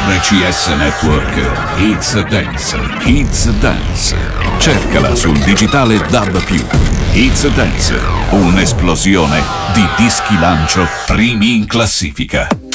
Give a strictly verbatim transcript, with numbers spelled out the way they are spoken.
R C S Network, It's Dance, It's Dance. Cercala sul digitale D A B più. It's Dance, un'esplosione di dischi lancio primi in classifica.